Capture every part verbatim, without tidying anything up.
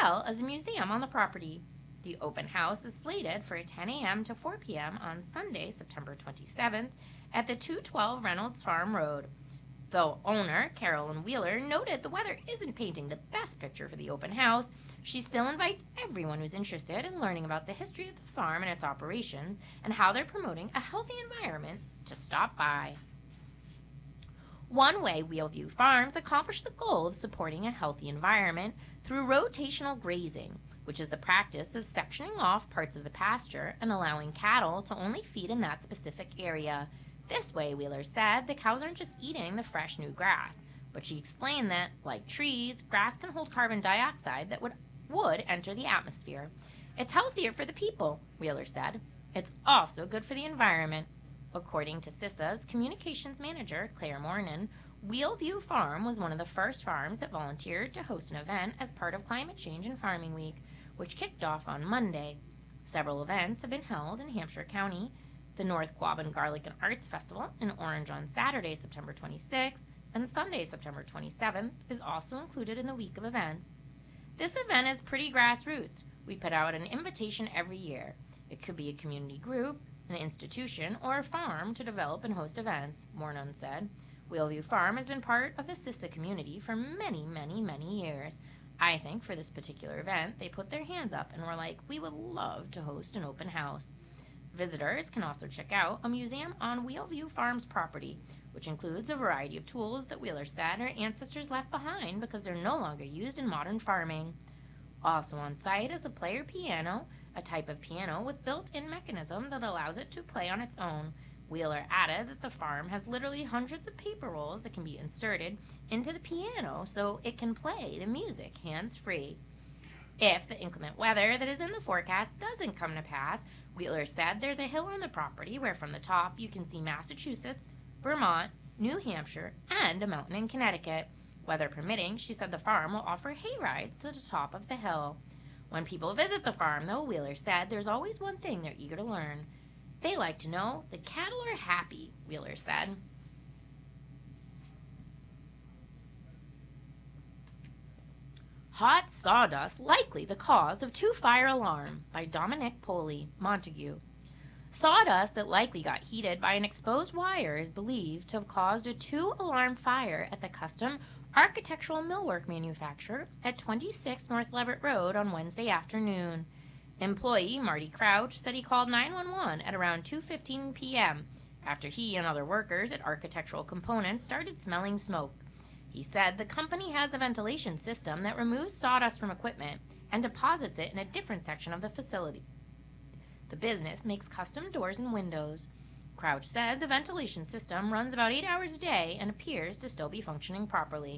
well as a museum on the property. The open house is slated for ten a.m. to four p.m. on Sunday, September twenty-seventh at the two twelve Reynolds Farm Road. Though owner Carolyn Wheeler noted the weather isn't painting the best picture for the open house, she still invites everyone who's interested in learning about the history of the farm and its operations and how they're promoting a healthy environment to stop by. One way Wheelview Farms accomplished the goal of supporting a healthy environment through rotational grazing, which is the practice of sectioning off parts of the pasture and allowing cattle to only feed in that specific area. This way, Wheeler said, the cows aren't just eating the fresh new grass, but she explained that, like trees, grass can hold carbon dioxide that would, would enter the atmosphere. It's healthier for the people, Wheeler said. It's also good for the environment. According to C I S A's communications manager, Claire Mornan, Wheelview Farm was one of the first farms that volunteered to host an event as part of Climate Change and Farming Week, which kicked off on Monday. Several events have been held in Hampshire County. The North Quabbin Garlic and Arts Festival in Orange on Saturday, September twenty-sixth, and Sunday, September twenty-seventh, is also included in the week of events. This event is pretty grassroots. We put out an invitation every year. It could be a community group, an institution, or a farm to develop and host events, Mornon said. Wheelview Farm has been part of the C I S A community for many, many, many years. I think for this particular event, they put their hands up and were like, we would love to host an open house. Visitors can also check out a museum on Wheelview Farm's property, which includes a variety of tools that Wheeler said her ancestors left behind because they're no longer used in modern farming. Also on site is a player piano, a type of piano with built-in mechanism that allows it to play on its own. Wheeler added that the farm has literally hundreds of paper rolls that can be inserted into the piano so it can play the music hands-free. If the inclement weather that is in the forecast doesn't come to pass, Wheeler said there's a hill on the property where from the top you can see Massachusetts, Vermont, New Hampshire, and a mountain in Connecticut. Weather permitting, she said the farm will offer hay rides to the top of the hill. When people visit the farm, though, Wheeler said there's always one thing they're eager to learn. They like to know the cattle are happy, Wheeler said. Hot Sawdust Likely the Cause of Two-Fire Alarm by Dominic Poley, Montague. Sawdust that likely got heated by an exposed wire is believed to have caused a two-alarm fire at the custom architectural millwork manufacturer at twenty-six North Leverett Road on Wednesday afternoon. Employee Marty Crouch said he called nine one one at around two fifteen p.m. after he and other workers at Architectural Components started smelling smoke. He said the company has a ventilation system that removes sawdust from equipment and deposits it in a different section of the facility. The business makes custom doors and windows. Crouch said the ventilation system runs about eight hours a day and appears to still be functioning properly.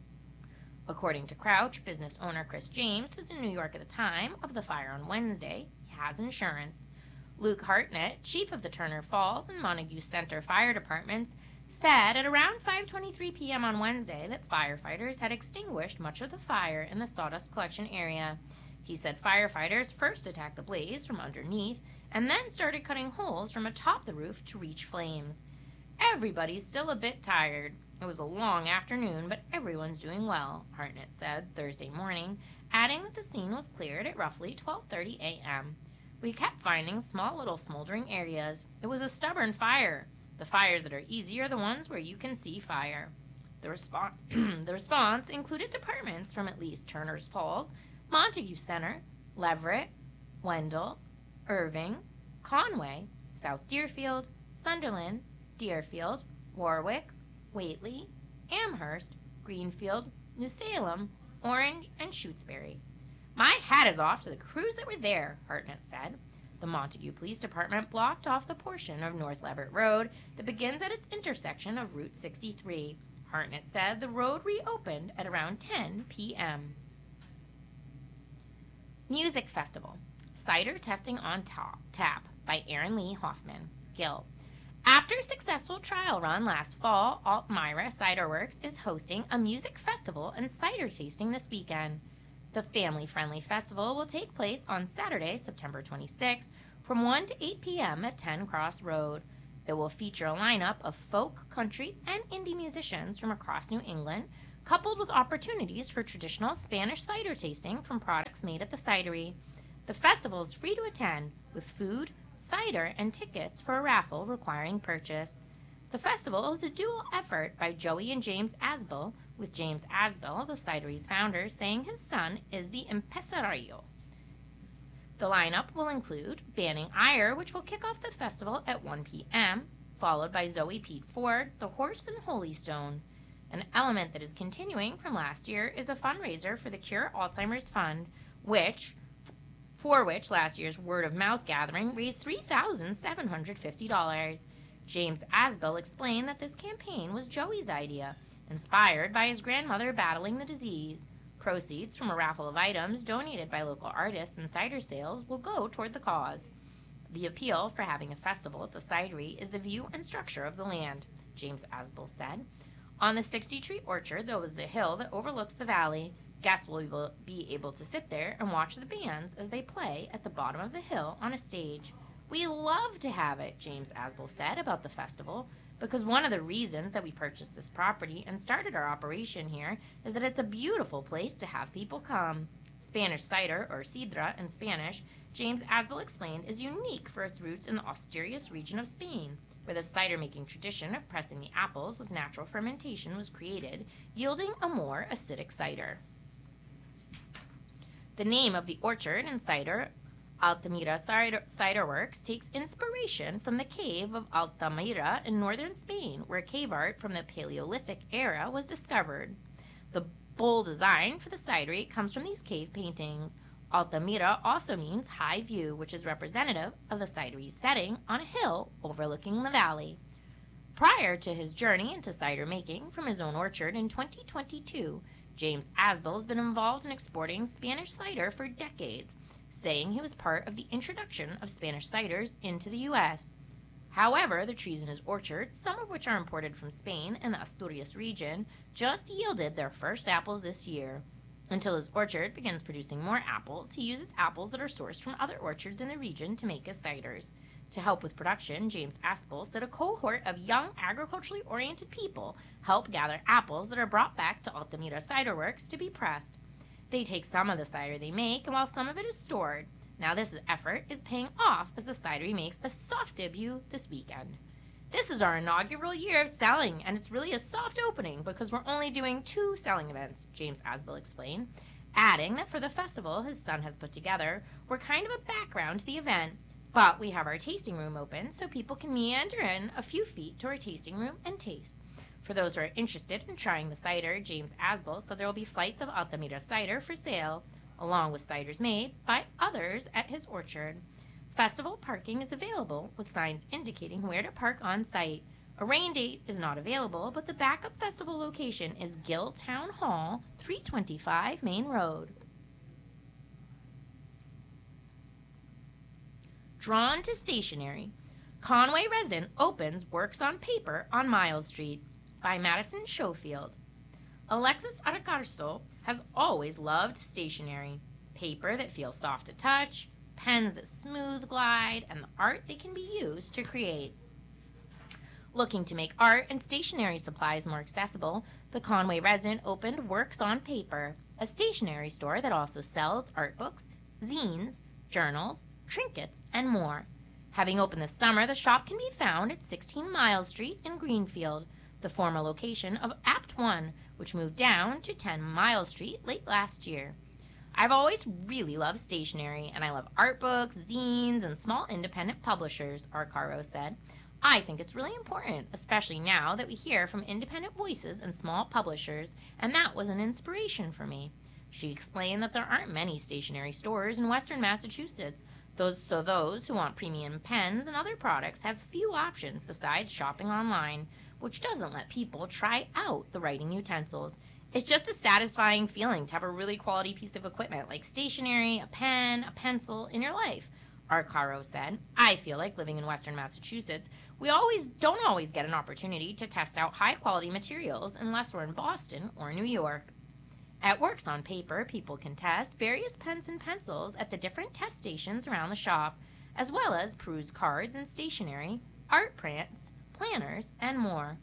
According to Crouch, business owner Chris James, who was in New York at the time of the fire on Wednesday, has insurance. Luke Hartnett, chief of the Turner Falls and Montague Center Fire Departments, said at around five twenty-three p.m. on Wednesday that firefighters had extinguished much of the fire in the sawdust collection area. He said firefighters first attacked the blaze from underneath and then started cutting holes from atop the roof to reach flames. Everybody's still a bit tired. It was a long afternoon, but everyone's doing well, Hartnett said Thursday morning, adding that the scene was cleared at roughly twelve thirty a.m. We kept finding small little smoldering areas. It was a stubborn fire. The fires that are easy are the ones where you can see fire. The, respo- the response included departments from at least Turner's Falls, Montague Center, Leverett, Wendell, Irving, Conway, South Deerfield, Sunderland, Deerfield, Warwick, Whately, Amherst, Greenfield, New Salem, Orange, and Shutesbury. My hat is off to the crews that were there, Hartnett said. The Montague Police Department blocked off the portion of North Leverett Road that begins at its intersection of Route sixty-three. Hartnett said the road reopened at around ten p.m. Music Festival. Cider Testing on top, Tap by Aaron Lee Hoffman, Gill. After a successful trial run last fall, Altmira Cider Works is hosting a music festival and cider tasting this weekend. The family-friendly festival will take place on Saturday, September twenty-sixth, from one to eight p.m. at ten Cross Road. It will feature a lineup of folk, country, and indie musicians from across New England, coupled with opportunities for traditional Spanish cider tasting from products made at the cidery. The festival is free to attend, with food, cider, and tickets for a raffle requiring purchase. The festival is a dual effort by Joey and James Asbill, with James Asbill, the cidery's founder, saying his son is the impresario. The lineup will include Banning Eyre, which will kick off the festival at one p.m., followed by Zoe Pete Ford, The Horse and Holy Stone. An element that is continuing from last year is a fundraiser for the Cure Alzheimer's Fund, which, for which last year's word-of-mouth gathering raised three thousand seven hundred fifty dollars. James Asbill explained that this campaign was Joey's idea, inspired by his grandmother battling the disease. Proceeds from a raffle of items donated by local artists and cider sales will go toward the cause. The appeal for having a festival at the cidery is the view and structure of the land, James Asbill said. On the sixty-tree orchard, there is a hill that overlooks the valley. Guests will be able to sit there and watch the bands as they play at the bottom of the hill on a stage. We love to have it, James Asbill said about the festival, because one of the reasons that we purchased this property and started our operation here is that it's a beautiful place to have people come. Spanish cider, or sidra in Spanish, James Asbill explained, is unique for its roots in the Asturias region of Spain, where the cider-making tradition of pressing the apples with natural fermentation was created, yielding a more acidic cider. The name of the orchard and cider, Altamira Cider, Cider Works, takes inspiration from the cave of Altamira in northern Spain, where cave art from the Paleolithic era was discovered. The bold design for the cidery comes from these cave paintings. Altamira also means high view, which is representative of the cidery's setting on a hill overlooking the valley. Prior to his journey into cider making from his own orchard in twenty twenty-two, James Asbill has been involved in exporting Spanish cider for decades, saying he was part of the introduction of Spanish ciders into the U S. However, the trees in his orchard, some of which are imported from Spain and the Asturias region, just yielded their first apples this year. Until his orchard begins producing more apples, he uses apples that are sourced from other orchards in the region to make his ciders. To help with production, James Asbill said a cohort of young agriculturally oriented people help gather apples that are brought back to Altamira Cider Works to be pressed. They take some of the cider they make, and while some of it is stored. Now this effort is paying off as the cidery makes a soft debut this weekend. This is our inaugural year of selling, and it's really a soft opening because we're only doing two selling events, James Asbill explained, adding that for the festival his son has put together, we're kind of a background to the event, but we have our tasting room open so people can meander in a few feet to our tasting room and taste. For those who are interested in trying the cider, James Asbill said there will be flights of Altamira cider for sale, along with ciders made by others at his orchard. Festival parking is available with signs indicating where to park on site. A rain date is not available, but the backup festival location is Gill Town Hall, three twenty-five Main Road. Drawn to stationery. Conway resident opens Works on Paper on Miles Street by Madison Schofield. Alexis Aracarso has always loved stationery, paper that feels soft to touch, pens that smooth glide, and the art that can be used to create. Looking to make art and stationery supplies more accessible, the Conway resident opened Works on Paper, a stationery store that also sells art books, zines, journals, trinkets, and more. Having opened this summer, the shop can be found at sixteen Miles Street in Greenfield, the former location of Apt One, which moved down to ten Miles Street late last year. I've always really loved stationery, and I love art books, zines, and small independent publishers, Arcaro said. I think it's really important, especially now that we hear from independent voices and small publishers, and that was an inspiration for me. She explained that there aren't many stationery stores in Western Massachusetts, those, so those who want premium pens and other products have few options besides shopping online, which doesn't let people try out the writing utensils. It's just a satisfying feeling to have a really quality piece of equipment like stationery, a pen, a pencil in your life, Arcaro said. I feel like living in Western Massachusetts, we always don't always get an opportunity to test out high-quality materials unless we're in Boston or New York. At Works on Paper, people can test various pens and pencils at the different test stations around the shop, as well as peruse cards and stationery, art prints, planners, and more.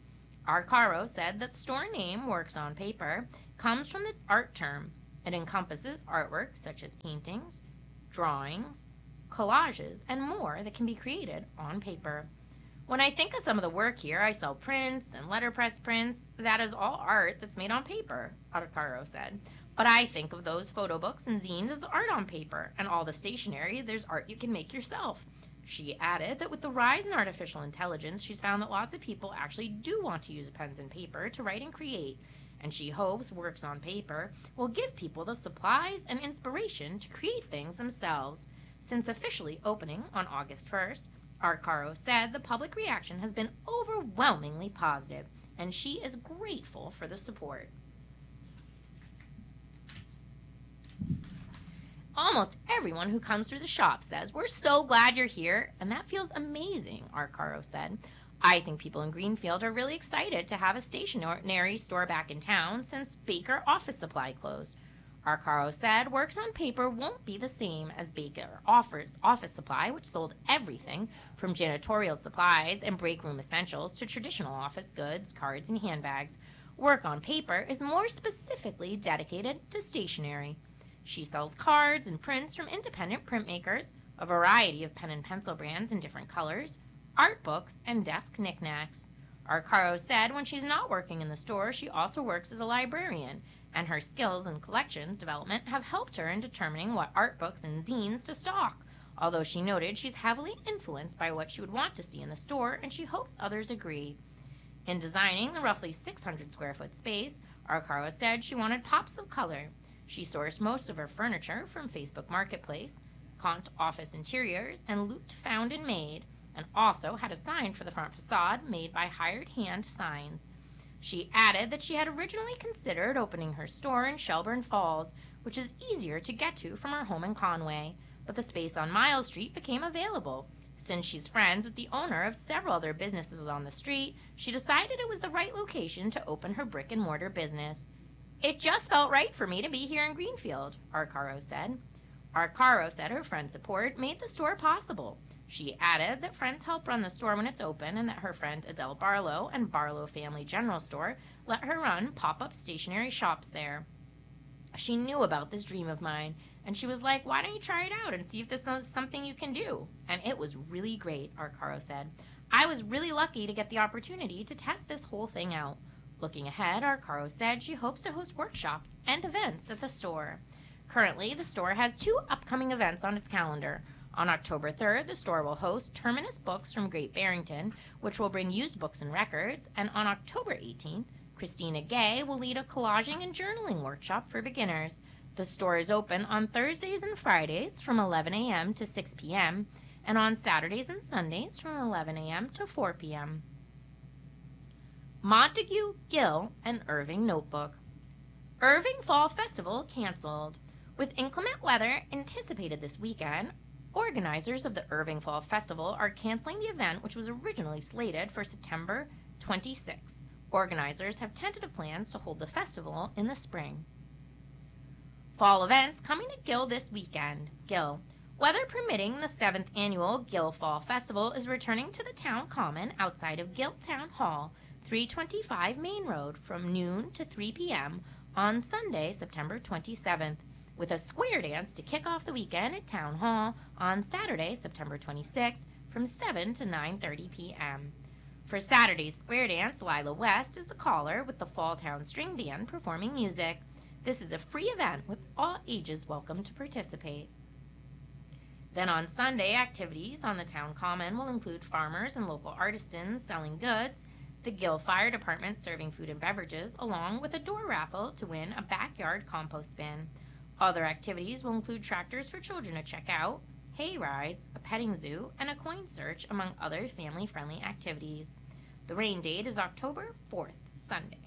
Arcaro said that store name Works on Paper comes from the art term. It encompasses artwork such as paintings, drawings, collages, and more that can be created on paper. When I think of some of the work here, I sell prints and letterpress prints. That is all art that's made on paper, Arcaro said. But I think of those photo books and zines as art on paper, and all the stationery, there's art you can make yourself. She added that with the rise in artificial intelligence, she's found that lots of people actually do want to use pens and paper to write and create, and she hopes Works on Paper will give people the supplies and inspiration to create things themselves. Since officially opening on August first, Arcaro said the public reaction has been overwhelmingly positive, and she is grateful for the support. Almost everyone who comes through the shop says, "We're so glad you're here," and that feels amazing, Arcaro said. I think people in Greenfield are really excited to have a stationery store back in town since Baker Office Supply closed. Arcaro said Works on Paper won't be the same as Baker Office Supply, which sold everything from janitorial supplies and break room essentials to traditional office goods, cards, and handbags. Work on Paper is more specifically dedicated to stationery. She sells cards and prints from independent printmakers, a variety of pen and pencil brands in different colors, art books, and desk knickknacks. Arcaro said when she's not working in the store, she also works as a librarian, and her skills in collections development have helped her in determining what art books and zines to stock, although she noted she's heavily influenced by what she would want to see in the store, and she hopes others agree. In designing the roughly six hundred square foot space, Arcaro said she wanted pops of color. She sourced most of her furniture from Facebook Marketplace, Kant Office Interiors, and Looped Found and Made, and also had a sign for the front facade made by Hired Hand Signs. She added that she had originally considered opening her store in Shelburne Falls, which is easier to get to from her home in Conway, but the space on Miles Street became available. Since she's friends with the owner of several other businesses on the street, she decided it was the right location to open her brick-and-mortar business. "It just felt right for me to be here in Greenfield," Arcaro said. Arcaro said her friend's support made the store possible. She added that friends help run the store when it's open and that her friend Adele Barlow and Barlow Family General Store let her run pop-up stationery shops there. She knew about this dream of mine, and she was like, "Why don't you try it out and see if this is something you can do?" And it was really great, Arcaro said. "I was really lucky to get the opportunity to test this whole thing out." Looking ahead, Arcaro said she hopes to host workshops and events at the store. Currently, the store has two upcoming events on its calendar. On October third, the store will host Terminus Books from Great Barrington, which will bring used books and records, and on October eighteenth, Christina Gay will lead a collaging and journaling workshop for beginners. The store is open on Thursdays and Fridays from eleven a.m. to six p.m., and on Saturdays and Sundays from eleven a.m. to four p.m. Montague, Gill, and Irving Notebook. Irving Fall Festival canceled. With inclement weather anticipated this weekend, organizers of the Irving Fall Festival are canceling the event, which was originally slated for September twenty-sixth. Organizers have tentative plans to hold the festival in the spring. Fall events coming to Gill this weekend. Gill. Weather permitting, the seventh annual Gill Fall Festival is returning to the town common outside of Gill Town Hall, three twenty-five Main Road, from noon to three p.m. on Sunday, September twenty-seventh, with a square dance to kick off the weekend at Town Hall on Saturday, September twenty-sixth, from seven to nine thirty p.m. For Saturday's square dance, Lila West is the caller with the Fall Town String Band performing music. This is a free event with all ages welcome to participate. Then on Sunday, activities on the town common will include farmers and local artisans selling goods, the Gill Fire Department serving food and beverages, along with a door raffle to win a backyard compost bin. Other activities will include tractors for children to check out, hay rides, a petting zoo, and a coin search, among other family-friendly activities. The rain date is October fourth, Sunday.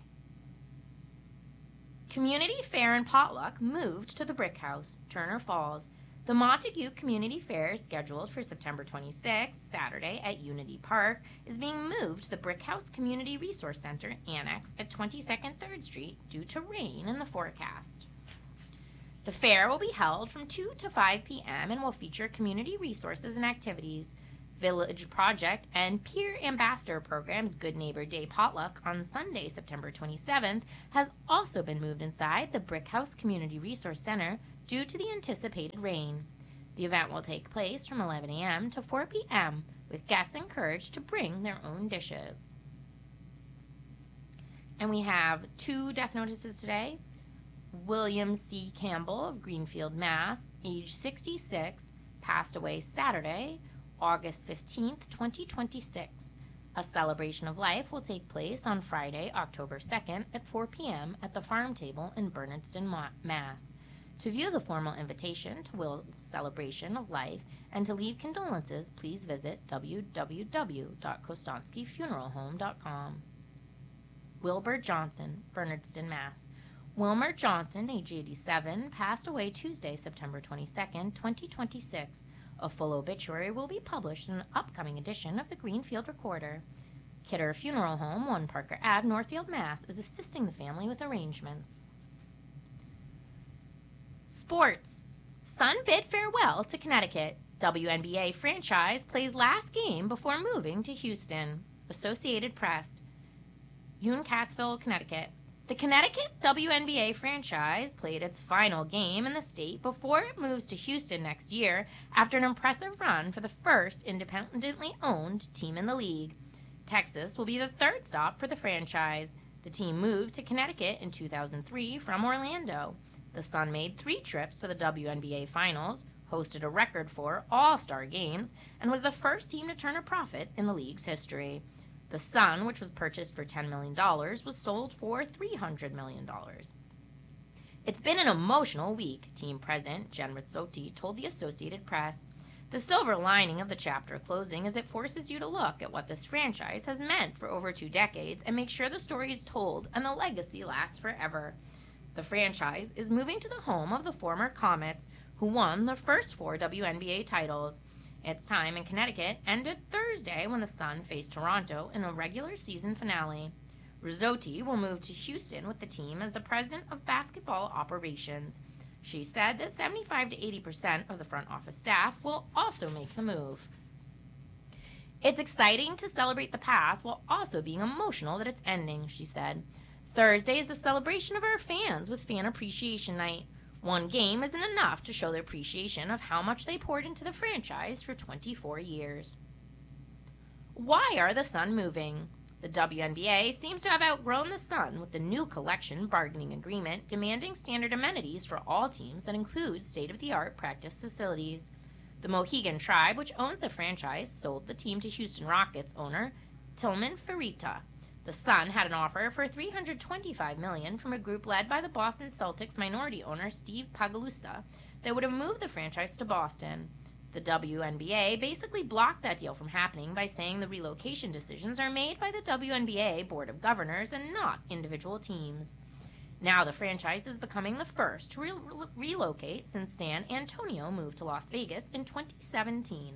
Community Fair and Potluck moved to the Brick House, Turner Falls. The Montague Community Fair, scheduled for September twenty-sixth, Saturday, at Unity Park, is being moved to the Brick House Community Resource Center Annex at twenty-second third Street due to rain in the forecast. The fair will be held from two to five p.m. and will feature community resources and activities. Village Project and Peer Ambassador Program's Good Neighbor Day Potluck on Sunday, September twenty-seventh, has also been moved inside the Brick House Community Resource Center due to the anticipated rain. The event will take place from eleven a.m. to four p.m., with guests encouraged to bring their own dishes. And we have two death notices today. William C. Campbell of Greenfield, Mass., age sixty-six, passed away Saturday, August fifteenth, twenty twenty-six. A celebration of life will take place on Friday, October second at four p.m. at the Farm Table in Bernardston, Mass. To view the formal invitation to Will's celebration of life and to leave condolences, please visit w w w dot kostonsky funeral home dot com. Wilbur Johnson, Bernardston, Mass. Wilmer Johnson, age eighty-seven, passed away Tuesday, September twenty-second, twenty twenty-six. A full obituary will be published in an upcoming edition of the Greenfield Recorder. Kidder Funeral Home, one Parker Avenue, Northfield, Mass. is assisting the family with arrangements. Sports. Sun bid farewell to Connecticut. W N B A franchise plays last game before moving to Houston. Associated Press. Uncasville, Connecticut. The Connecticut W N B A franchise played its final game in the state before it moves to Houston next year after an impressive run for the first independently owned team in the league. Texas will be the third stop for the franchise. The team moved to Connecticut in two thousand three from Orlando. The Sun made three trips to the W N B A Finals, hosted a record four All-Star games, and was the first team to turn a profit in the league's history. The Sun, which was purchased for ten million dollars, was sold for three hundred million dollars. It's been an emotional week, team president Jen Rizzotti told the Associated Press. The silver lining of the chapter closing is it forces you to look at what this franchise has meant for over two decades and make sure the story is told and the legacy lasts forever. The franchise is moving to the home of the former Comets, who won the first four W N B A titles. Its time in Connecticut ended Thursday when the Sun faced Toronto in a regular season finale. Rizzotti will move to Houston with the team as the president of basketball operations. She said that seventy-five to eighty percent of the front office staff will also make the move. It's exciting to celebrate the past while also being emotional that it's ending, she said. Thursday is a celebration of our fans with Fan Appreciation Night. One game isn't enough to show their appreciation of how much they poured into the franchise for twenty-four years. Why are the Sun moving? The W N B A seems to have outgrown the Sun with the new collection bargaining agreement demanding standard amenities for all teams that includes state-of-the-art practice facilities. The Mohegan Tribe, which owns the franchise, sold the team to Houston Rockets owner Tillman Fertitta. The Sun had an offer for three hundred twenty-five million dollars from a group led by the Boston Celtics minority owner Steve Pagalusa that would have moved the franchise to Boston. The W N B A basically blocked that deal from happening by saying the relocation decisions are made by the W N B A Board of Governors and not individual teams. Now the franchise is becoming the first to re- relocate since San Antonio moved to Las Vegas in twenty seventeen.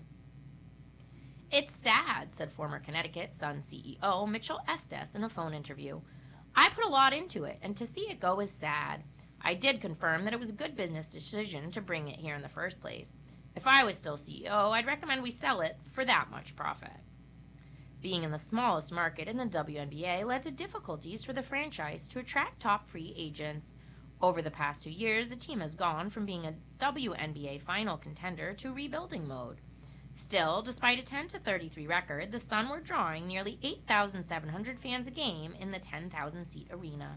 It's sad, said former Connecticut Sun C E O Mitchell Estes in a phone interview. I put a lot into it, and to see it go is sad. I did confirm that it was a good business decision to bring it here in the first place. If I was still C E O, I'd recommend we sell it for that much profit. Being in the smallest market in the W N B A led to difficulties for the franchise to attract top free agents. Over the past two years, the team has gone from being a W N B A final contender to rebuilding mode. Still, despite a ten to thirty-three record, the Sun were drawing nearly eight thousand seven hundred fans a game in the ten thousand seat arena.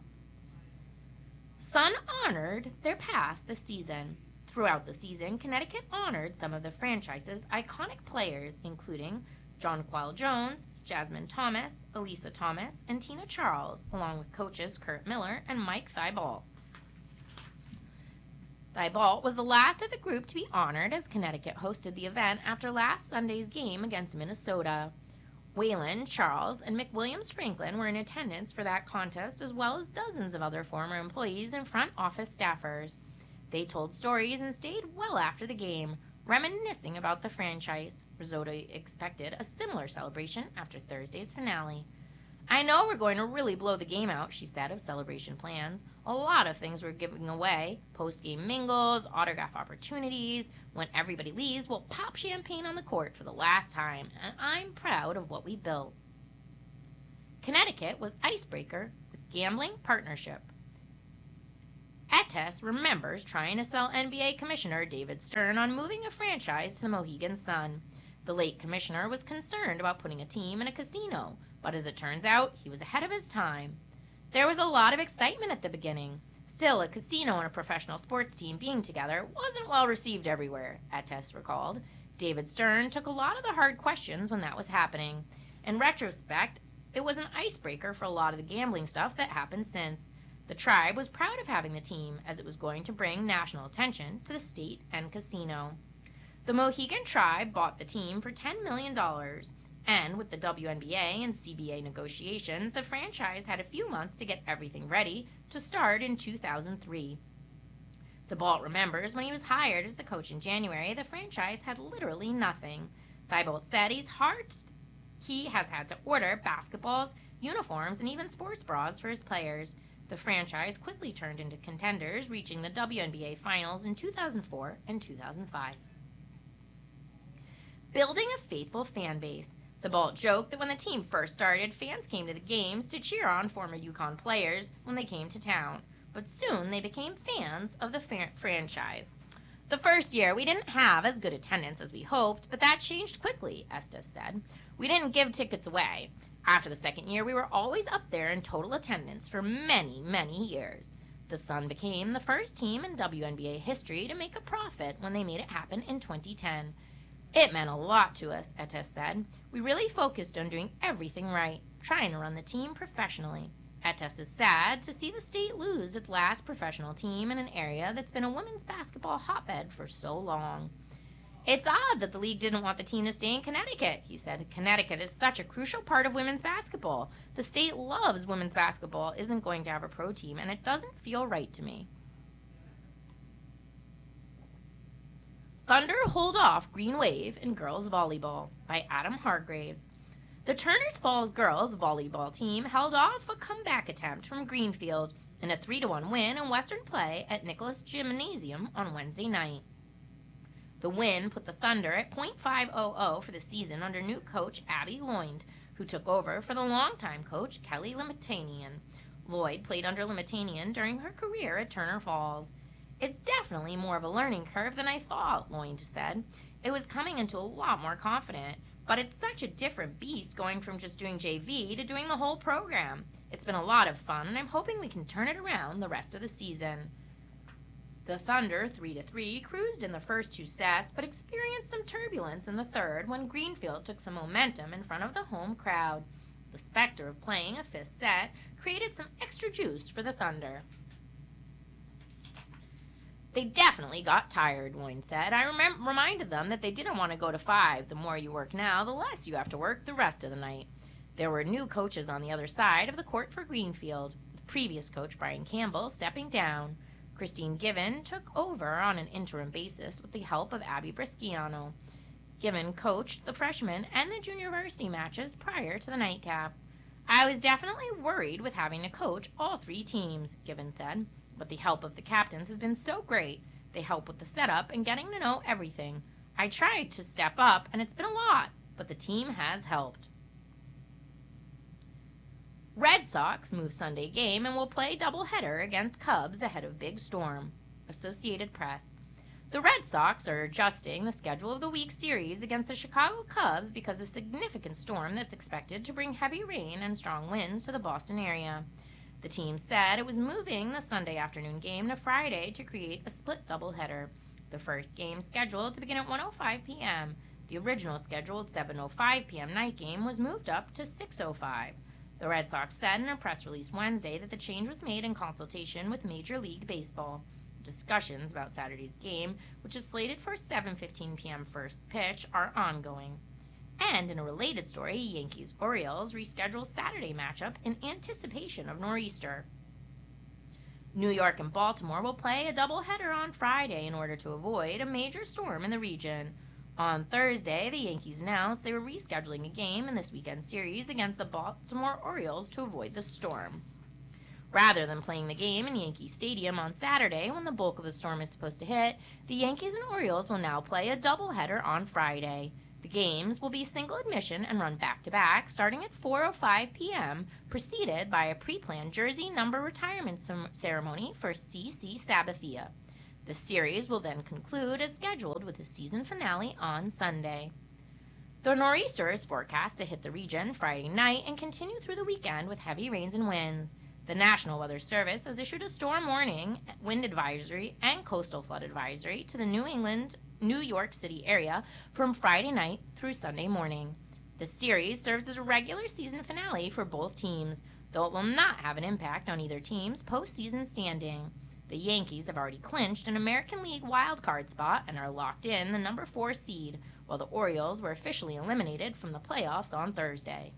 Sun honored their past this season. Throughout the season, Connecticut honored some of the franchise's iconic players, including Jonquel Jones, Jasmine Thomas, Elisa Thomas, and Tina Charles, along with coaches Kurt Miller and Mike Thibault. Thibault was the last of the group to be honored as Connecticut hosted the event after last Sunday's game against Minnesota. Whalen, Charles, and McWilliams Franklin were in attendance for that contest, as well as dozens of other former employees and front office staffers. They told stories and stayed well after the game, reminiscing about the franchise. Rizzotti expected a similar celebration after Thursday's finale. I know we're going to really blow the game out, she said of celebration plans. A lot of things we're giving away. Post-game mingles, autograph opportunities. When everybody leaves, we'll pop champagne on the court for the last time, and I'm proud of what we built. Connecticut was icebreaker with gambling partnership. Etes remembers trying to sell N B A Commissioner David Stern on moving a franchise to the Mohegan Sun. The late commissioner was concerned about putting a team in a casino, but as it turns out, he was ahead of his time. There was a lot of excitement at the beginning. Still, a casino and a professional sports team being together wasn't well received everywhere, Etes recalled. David Stern took a lot of the hard questions when that was happening. In retrospect, it was an icebreaker for a lot of the gambling stuff that happened since. The tribe was proud of having the team, as it was going to bring national attention to the state and casino. The Mohegan tribe bought the team for ten million dollars, and with the W N B A and C B A negotiations, the franchise had a few months to get everything ready to start in two thousand three. Thibault remembers when he was hired as the coach in January, the franchise had literally nothing. Thibault said he's hard, he has had to order basketballs, uniforms, and even sports bras for his players. The franchise quickly turned into contenders, reaching the W N B A Finals in two thousand four and two thousand five. Building a faithful fan base. Thibault joked that when the team first started, fans came to the games to cheer on former UConn players when they came to town. But soon they became fans of the fa- franchise. The first year, we didn't have as good attendance as we hoped, but that changed quickly, Estes said. We didn't give tickets away. After the second year, we were always up there in total attendance for many, many years. The Sun became the first team in W N B A history to make a profit when they made it happen in twenty ten. It meant a lot to us, Etes said. We really focused on doing everything right, trying to run the team professionally. Etes is sad to see the state lose its last professional team in an area that's been a women's basketball hotbed for so long. It's odd that the league didn't want the team to stay in Connecticut, he said. Connecticut is such a crucial part of women's basketball. The state loves women's basketball, isn't going to have a pro team, and it doesn't feel right to me. Thunder hold off Green Wave in girls volleyball by Adam Hargraves. The Turners Falls girls volleyball team held off a comeback attempt from Greenfield in a three to one win in Western play at Nicholas Gymnasium on Wednesday night. The win put the Thunder at point five hundred for the season under new coach Abby Lloyd, who took over for the longtime coach Kelly Limitanian. Lloyd played under Limitanian during her career at Turner Falls. It's definitely more of a learning curve than I thought, Lloyd said. It was coming into a lot more confident, but it's such a different beast going from just doing J V to doing the whole program. It's been a lot of fun, and I'm hoping we can turn it around the rest of the season. The Thunder, three to three, cruised in the first two sets, but experienced some turbulence in the third when Greenfield took some momentum in front of the home crowd. The specter of playing a fifth set created some extra juice for the Thunder. They definitely got tired, Lloyd said. I remem- reminded them that they didn't want to go to five. The more you work now, the less you have to work the rest of the night. There were new coaches on the other side of the court for Greenfield, with previous coach Brian Campbell stepping down. Christine Given took over on an interim basis with the help of Abby Brisciano. Given coached the freshman and the junior varsity matches prior to the nightcap. I was definitely worried with having to coach all three teams, Given said. But the help of the captains has been so great. They help with the setup and getting to know everything. I tried to step up, and it's been a lot, but the team has helped. Red Sox move Sunday game and will play doubleheader against Cubs ahead of Big Storm. Associated Press. The Red Sox are adjusting the schedule of the week series against the Chicago Cubs because of significant storm that's expected to bring heavy rain and strong winds to the Boston area. The team said it was moving the Sunday afternoon game to Friday to create a split doubleheader. The first game, scheduled to begin at one oh five p.m. The original scheduled seven oh five p.m. night game was moved up to six oh five. The Red Sox said in a press release Wednesday that the change was made in consultation with Major League Baseball. Discussions about Saturday's game, which is slated for seven fifteen p.m. first pitch, are ongoing. And in a related story, Yankees-Orioles reschedule Saturday matchup in anticipation of nor'easter. New York and Baltimore will play a doubleheader on Friday in order to avoid a major storm in the region. On Thursday, the Yankees announced they were rescheduling a game in this weekend series against the Baltimore Orioles to avoid the storm. Rather than playing the game in Yankee Stadium on Saturday when the bulk of the storm is supposed to hit, the Yankees and Orioles will now play a doubleheader on Friday. The games will be single admission and run back-to-back starting at four oh five p.m., preceded by a pre-planned jersey number retirement ceremony for C C Sabathia. The series will then conclude as scheduled with the season finale on Sunday. The nor'easter is forecast to hit the region Friday night and continue through the weekend with heavy rains and winds. The National Weather Service has issued a storm warning, wind advisory, and coastal flood advisory to the New England, New York City area from Friday night through Sunday morning. The series serves as a regular season finale for both teams, though it will not have an impact on either team's postseason standing. The Yankees have already clinched an American League wildcard spot and are locked in the number four seed, while the Orioles were officially eliminated from the playoffs on Thursday.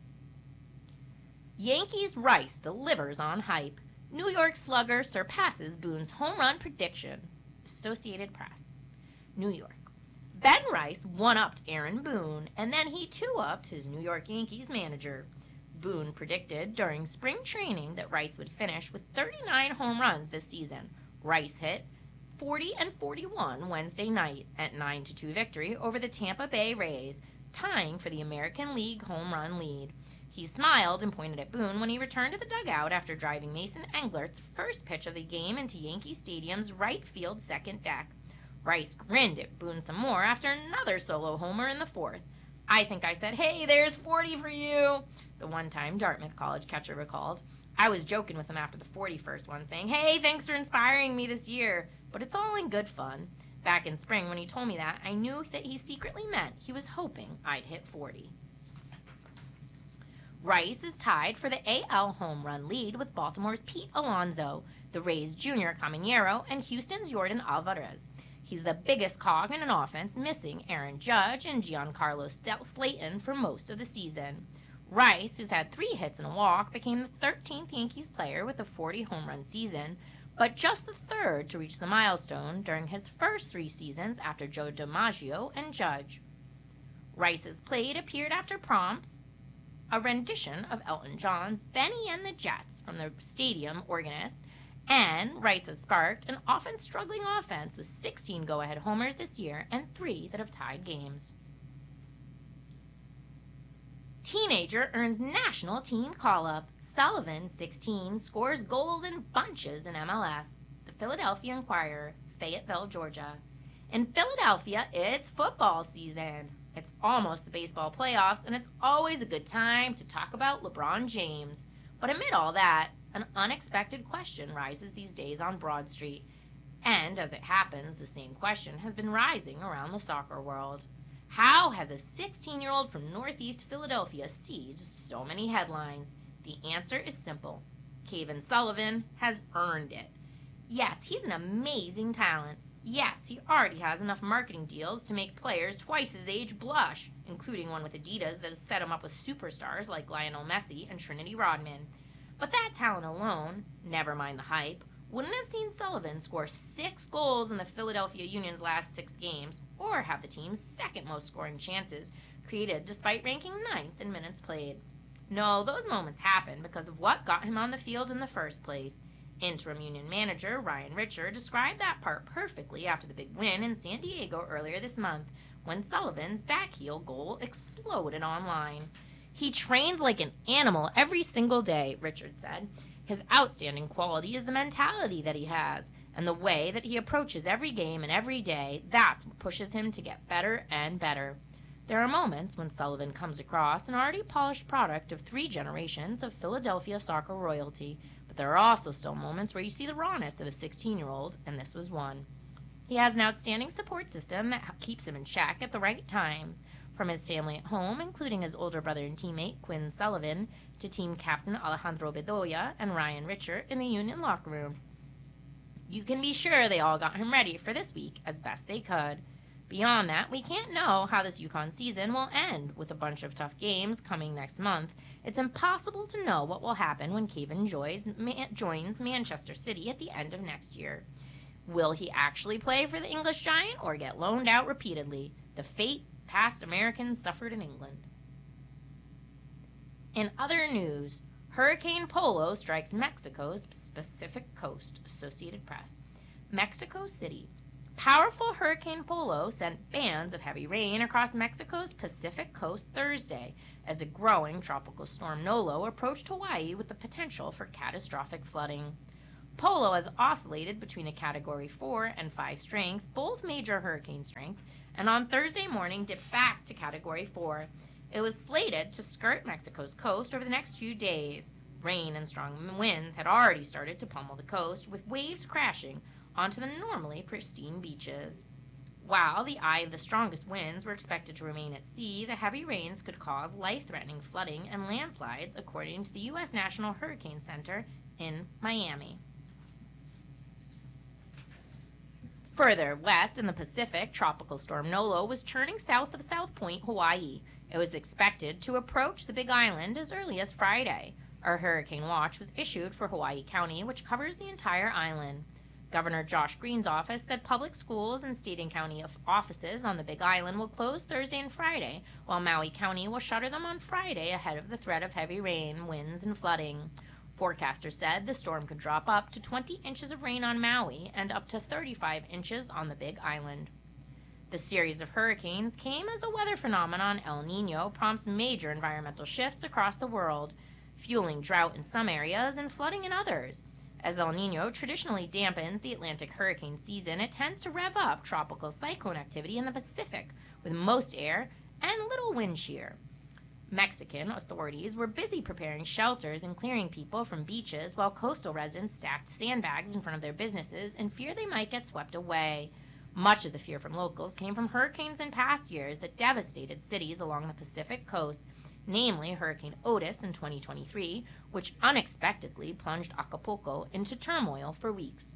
Yankees Rice delivers on hype. New York slugger surpasses Boone's home run prediction. Associated Press. New York. Ben Rice one-upped Aaron Boone, and then he two-upped his New York Yankees manager. Boone predicted during spring training that Rice would finish with thirty-nine home runs this season. Rice hit forty and forty-one Wednesday night at nine to two victory over the Tampa Bay Rays, tying for the American League home run lead. He smiled and pointed at Boone when he returned to the dugout after driving Mason Englert's first pitch of the game into Yankee Stadium's right field second deck. Rice grinned at Boone some more after another solo homer in the fourth. "I think I said, 'Hey, there's forty for you,'" the one-time Dartmouth College catcher recalled. "I was joking with him after the forty-first one, saying, 'Hey, thanks for inspiring me this year,' but it's all in good fun. Back in spring when he told me that, I knew that he secretly meant he was hoping I'd hit forty. Rice is tied for the A L home run lead with Baltimore's Pete Alonso, the Rays' Junior Caminero, and Houston's Jordan Alvarez. He's the biggest cog in an offense, missing Aaron Judge and Giancarlo Slayton for most of the season. Rice, who's had three hits and a walk, became the thirteenth Yankees player with a forty home run season, but just the third to reach the milestone during his first three seasons after Joe DiMaggio and Judge. Rice's plate appeared after prompts, a rendition of Elton John's Benny and the Jets from the stadium organist, and Rice has sparked an often struggling offense with sixteen go-ahead homers this year and three that have tied games. Teenager earns national team call-up. Sullivan, sixteen, scores goals in bunches in M L S. The Philadelphia Inquirer, Fayetteville, Georgia. In Philadelphia, it's football season. It's almost the baseball playoffs, and it's always a good time to talk about LeBron James. But amid all that, an unexpected question rises these days on Broad Street. And as it happens, the same question has been rising around the soccer world. How has a sixteen-year-old from Northeast Philadelphia sieged so many headlines? The answer is simple. Kevin Sullivan has earned it. Yes, he's an amazing talent. Yes, he already has enough marketing deals to make players twice his age blush, including one with Adidas that has set him up with superstars like Lionel Messi and Trinity Rodman. But that talent alone, never mind the hype, wouldn't have seen Sullivan score six goals in the Philadelphia Union's last six games, or have the team's second most scoring chances created despite ranking ninth in minutes played. No, those moments happened because of what got him on the field in the first place. Interim Union manager Ryan Richer described that part perfectly after the big win in San Diego earlier this month, when Sullivan's backheel goal exploded online. "He trains like an animal every single day," Richard said. "His outstanding quality is the mentality that he has, and the way that he approaches every game and every day. That's what pushes him to get better and better." There are moments when Sullivan comes across an already polished product of three generations of Philadelphia soccer royalty, but there are also still moments where you see the rawness of a sixteen-year-old, and this was one. He has an outstanding support system that keeps him in check at the right times, from his family at home, including his older brother and teammate Quinn Sullivan, to team captain Alejandro Bedoya and Ryan Richer in the Union locker room. You can be sure they all got him ready for this week as best they could. Beyond that, we can't know how this UConn season will end. With a bunch of tough games coming next month, it's impossible to know what will happen when Kevin joins, ma- joins Manchester City at the end of next year. Will he actually play for the English Giant or get loaned out repeatedly? the fate past Americans suffered in England. In other news, Hurricane Polo strikes Mexico's Pacific coast, Associated Press. Mexico City. Powerful Hurricane Polo sent bands of heavy rain across Mexico's Pacific coast Thursday as a growing tropical storm Nolo approached Hawaii with the potential for catastrophic flooding. Polo has oscillated between a Category four and five strength, both major hurricane strength, and on Thursday morning dipped back to Category four. It was slated to skirt Mexico's coast over the next few days. Rain and strong winds had already started to pummel the coast, with waves crashing onto the normally pristine beaches. While the eye of the strongest winds were expected to remain at sea, the heavy rains could cause life-threatening flooding and landslides, according to the U S National Hurricane Center in Miami. Further west in the Pacific, Tropical Storm Nolo was churning south of South Point, Hawaii. It was expected to approach the Big Island as early as Friday. A hurricane watch was issued for Hawaii County, which covers the entire island. Governor Josh Green's office said public schools and state and county offices on the Big Island will close Thursday and Friday, while Maui County will shutter them on Friday ahead of the threat of heavy rain, winds, and flooding. Forecasters said the storm could drop up to twenty inches of rain on Maui and up to thirty-five inches on the Big Island. The series of hurricanes came as the weather phenomenon El Niño prompts major environmental shifts across the world, fueling drought in some areas and flooding in others. As El Niño traditionally dampens the Atlantic hurricane season, it tends to rev up tropical cyclone activity in the Pacific, with most air and little wind shear. Mexican authorities were busy preparing shelters and clearing people from beaches, while coastal residents stacked sandbags in front of their businesses in fear they might get swept away. Much of the fear from locals came from hurricanes in past years that devastated cities along the Pacific coast, namely Hurricane Otis in twenty twenty-three, which unexpectedly plunged Acapulco into turmoil for weeks.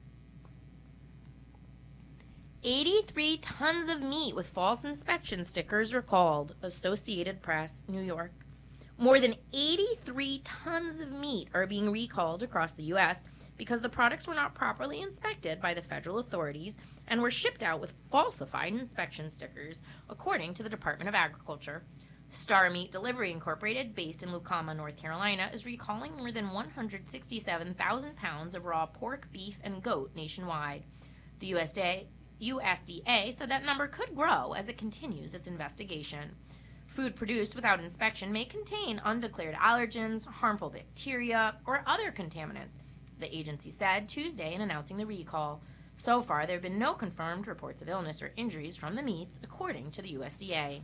eighty-three tons of meat with false inspection stickers recalled, Associated Press, New York. More than eighty-three tons of meat are being recalled across the U S because the products were not properly inspected by the federal authorities and were shipped out with falsified inspection stickers, according to the Department of Agriculture. Star Meat Delivery Incorporated, based in Lucama, North Carolina, is recalling more than one hundred sixty-seven thousand pounds of raw pork, beef, and goat nationwide. The U S D A U S D A said that number could grow as it continues its investigation. Food produced without inspection may contain undeclared allergens, harmful bacteria, or other contaminants, the agency said Tuesday in announcing the recall. So far, there have been no confirmed reports of illness or injuries from the meats, according to the U S D A.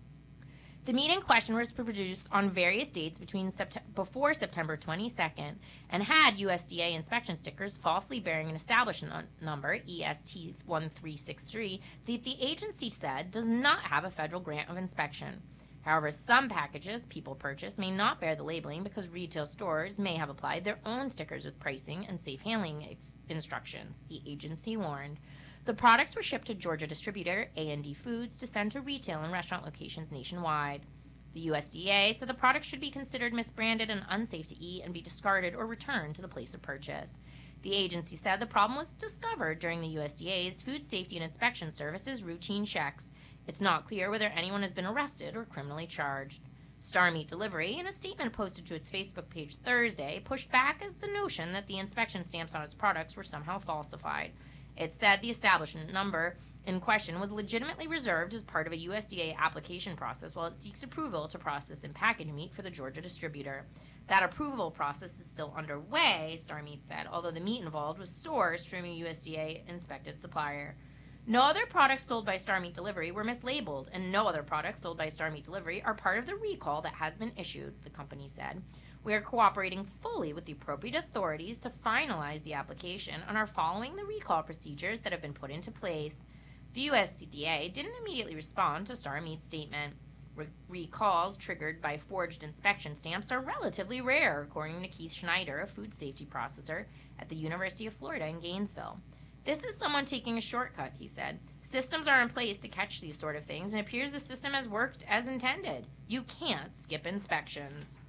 The meat in question was produced on various dates between sept- before September twenty-second and had U S D A inspection stickers falsely bearing an establishment number, E S T one three six three, that the agency said does not have a federal grant of inspection. However, some packages people purchase may not bear the labeling because retail stores may have applied their own stickers with pricing and safe handling ex- instructions, the agency warned. The products were shipped to Georgia distributor A and D Foods to send to retail and restaurant locations nationwide. The U S D A said the products should be considered misbranded and unsafe to eat and be discarded or returned to the place of purchase. The agency said the problem was discovered during the U S D A's Food Safety and Inspection Service's routine checks. It's not clear whether anyone has been arrested or criminally charged. Star Meat Delivery, in a statement posted to its Facebook page Thursday, pushed back as the notion that the inspection stamps on its products were somehow falsified. It said the establishment number in question was legitimately reserved as part of a U S D A application process while it seeks approval to process and package meat for the Georgia distributor. That approval process is still underway, Star Meat said, although the meat involved was sourced from a U S D A-inspected supplier. No other products sold by Star Meat Delivery were mislabeled, and no other products sold by Star Meat Delivery are part of the recall that has been issued, the company said. We are cooperating fully with the appropriate authorities to finalize the application and are following the recall procedures that have been put into place. The U S D A didn't immediately respond to Star Meat's statement. Re- recalls triggered by forged inspection stamps are relatively rare, according to Keith Schneider, a food safety processor at the University of Florida in Gainesville. This is someone taking a shortcut, he said. Systems are in place to catch these sort of things, and it appears the system has worked as intended. You can't skip inspections.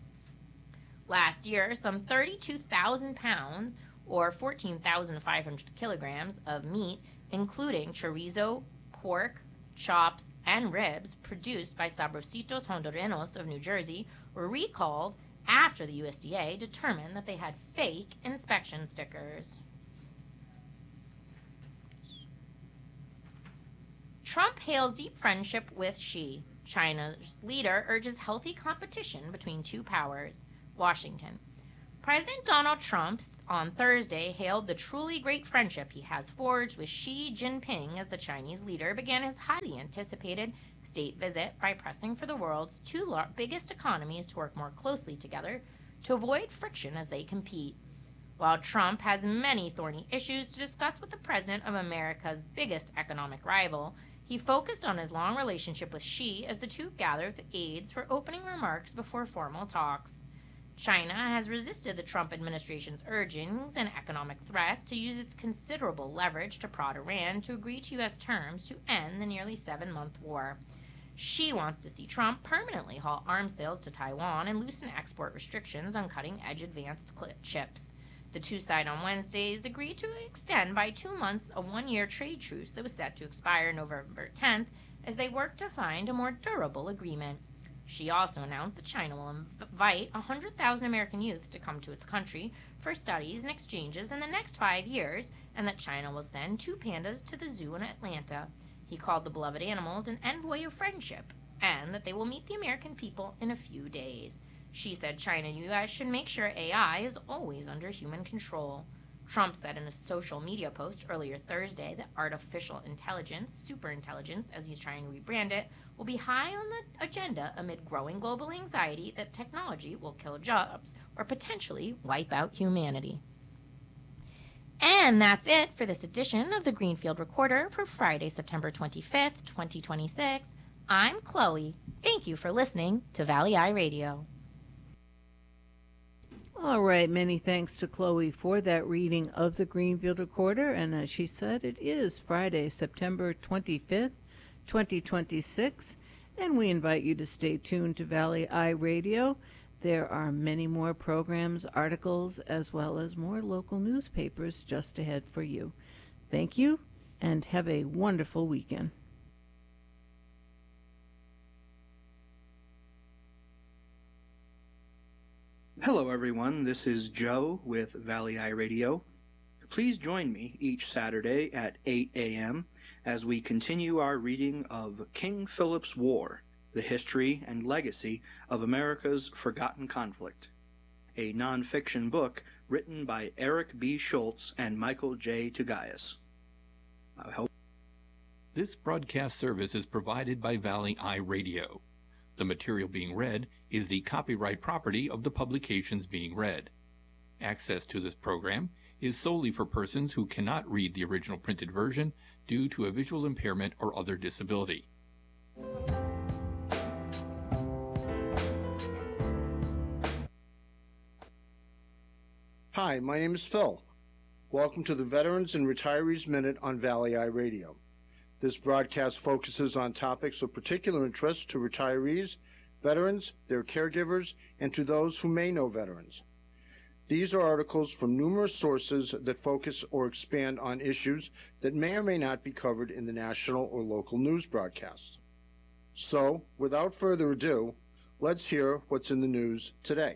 Last year, some thirty-two thousand pounds, or fourteen thousand five hundred kilograms, of meat, including chorizo, pork, chops, and ribs produced by Sabrositos Hondureños of New Jersey were recalled after the U S D A determined that they had fake inspection stickers. Trump hails deep friendship with Xi. China's leader urges healthy competition between two powers. Washington. President Donald Trump on Thursday hailed the truly great friendship he has forged with Xi Jinping as the Chinese leader began his highly anticipated state visit by pressing for the world's two biggest economies to work more closely together to avoid friction as they compete. While Trump has many thorny issues to discuss with the president of America's biggest economic rival, he focused on his long relationship with Xi as the two gathered aides for opening remarks before formal talks. China has resisted the Trump administration's urgings and economic threats to use its considerable leverage to prod Iran to agree to U S terms to end the nearly seven-month war. Xi wants to see Trump permanently halt arms sales to Taiwan and loosen export restrictions on cutting-edge advanced chips. The two sides on Wednesdays agreed to extend by two months a one-year trade truce that was set to expire November tenth as they work to find a more durable agreement. Xi also announced that China will invite one hundred thousand American youth to come to its country for studies and exchanges in the next five years, and that China will send two pandas to the zoo in Atlanta. He called the beloved animals an envoy of friendship, and that they will meet the American people in a few days. Xi said China and U S should make sure A I is always under human control. Trump said in a social media post earlier Thursday that artificial intelligence, superintelligence as he's trying to rebrand it, will be high on the agenda amid growing global anxiety that technology will kill jobs or potentially wipe out humanity. And that's it for this edition of the Greenfield Recorder for Friday, September twenty-fifth, twenty twenty-six. I'm Chloe. Thank you for listening to Valley Eye Radio. All right, many thanks to Chloe for that reading of the Greenfield Recorder. And as she said, it is Friday, September twenty-fifth, twenty twenty-six. And we invite you to stay tuned to Valley Eye Radio. There are many more programs, articles, as well as more local newspapers just ahead for you. Thank you, and have a wonderful weekend. Hello everyone, this is Joe with Valley Eye Radio. Please join me each Saturday at eight a.m. as we continue our reading of King Philip's War, the history and legacy of America's forgotten conflict, a nonfiction book written by Eric B. Schultz and Michael J. Tugayas. I hope. This broadcast service is provided by Valley Eye Radio. The material being read is the copyright property of the publications being read. Access to this program is solely for persons who cannot read the original printed version due to a visual impairment or other disability. Hi, my name is Phil. Welcome to the Veterans and Retirees Minute on Valley Eye Radio. This broadcast focuses on topics of particular interest to retirees, veterans, their caregivers, and to those who may know veterans. These are articles from numerous sources that focus or expand on issues that may or may not be covered in the national or local news broadcasts. So, without further ado, let's hear what's in the news today.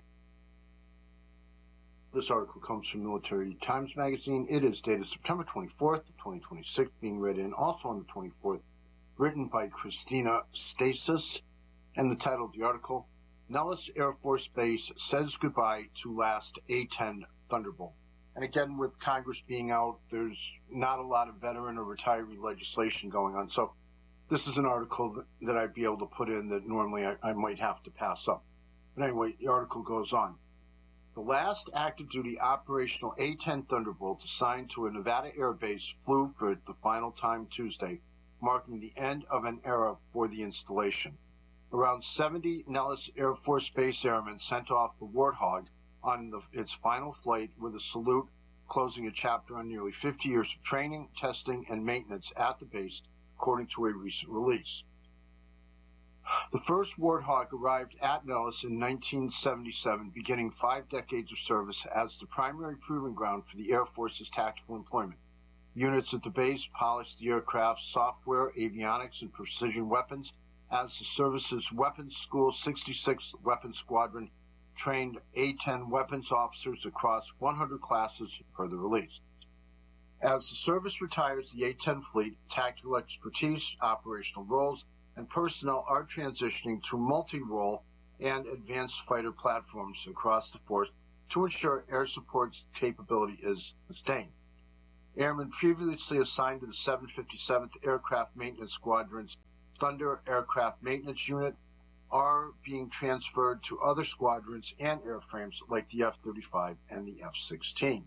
This article comes from Military Times Magazine. It is dated September twenty-fourth, twenty twenty-six, being read in also on the twenty-fourth, written by Christina Stasis, and the title of the article, Nellis Air Force Base Says Goodbye to Last A ten Thunderbolt. And again, with Congress being out, there's not a lot of veteran or retiree legislation going on. So this is an article that, that I'd be able to put in that normally I, I might have to pass up. But anyway, the article goes on. The last active duty operational A ten Thunderbolt assigned to a Nevada air base flew for the final time Tuesday, marking the end of an era for the installation. Around seventy Nellis Air Force Base airmen sent off the Warthog on the, its final flight with a salute, closing a chapter on nearly fifty years of training, testing, and maintenance at the base, according to a recent release. The first Warthog arrived at Nellis in nineteen seventy-seven, beginning five decades of service as the primary proving ground for the Air Force's tactical employment. Units at the base polish the aircraft's software, avionics, and precision weapons as the service's Weapons School sixty-sixth Weapons Squadron trained A ten weapons officers across one hundred classes per the release. As the service retires the A ten fleet, tactical expertise, operational roles, and personnel are transitioning to multi-role and advanced fighter platforms across the force to ensure air support capability is sustained. Airmen previously assigned to the seven fifty-seventh Aircraft Maintenance Squadron's Thunder Aircraft Maintenance Unit are being transferred to other squadrons and airframes like the F thirty-five and the F sixteen.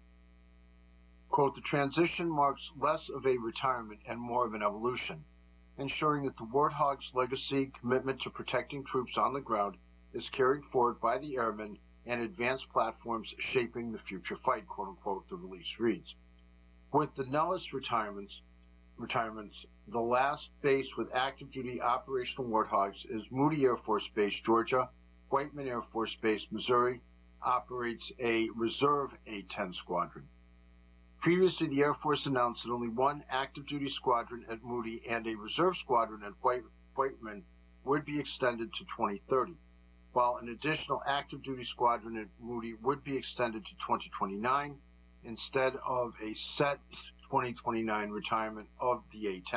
Quote, the transition marks less of a retirement and more of an evolution, ensuring that the Warthog's legacy commitment to protecting troops on the ground is carried forward by the airmen and advanced platforms shaping the future fight, quote unquote, the release reads. With the Nellis retirements, retirements, the last base with active duty operational Warthogs is Moody Air Force Base, Georgia. Whiteman Air Force Base, Missouri, operates a reserve A ten squadron. Previously, the Air Force announced that only one active duty squadron at Moody and a reserve squadron at White, Whiteman would be extended to twenty thirty, while an additional active duty squadron at Moody would be extended to twenty twenty-nine instead of a set twenty twenty-nine retirement of the A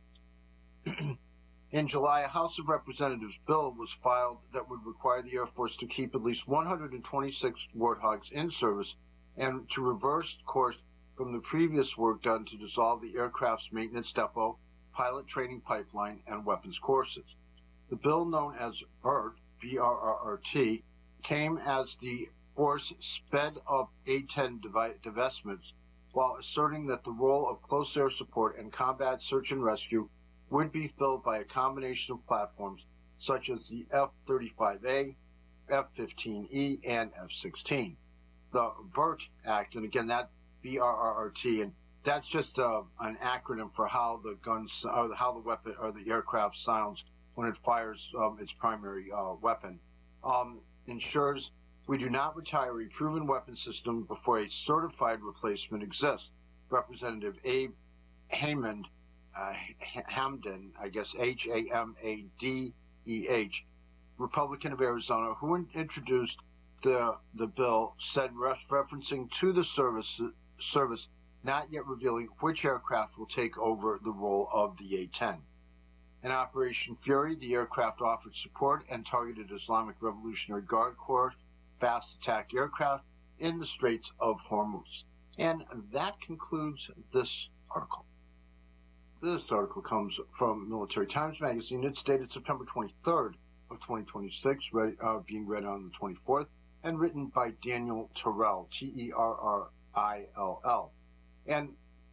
tens. In July, a House of Representatives bill was filed that would require the Air Force to keep at least one hundred twenty-six Warthogs in service and to reverse course from the previous work done to dissolve the aircraft's maintenance depot, pilot training pipeline, and weapons courses. The bill, known as B R R T, B R R R T, came as the Force sped up A ten divestments while asserting that the role of close air support and combat search and rescue would be filled by a combination of platforms such as the F thirty-five A, F fifteen E, and F sixteen. The B R T Act, and again, that B R R R T, and that's just uh, an acronym for how the guns, or how the weapon, or the aircraft sounds when it fires um, its primary uh, weapon, um, ensures we do not retire a proven weapon system before a certified replacement exists. Representative Abe Hammond, uh, Hamden, I guess H A M A D E H, Republican of Arizona, who in- introduced the the bill, said, ref- referencing to the service, service, not yet revealing which aircraft will take over the role of the A ten. In Operation Fury, the aircraft offered support and targeted Islamic Revolutionary Guard Corps fast attack aircraft in the Straits of Hormuz. And that concludes this article. This article comes from Military Times Magazine. It's dated September twenty-third of twenty twenty-six, read, uh, being read on the twenty-fourth, and written by Daniel Terrell, T E R R I L L. And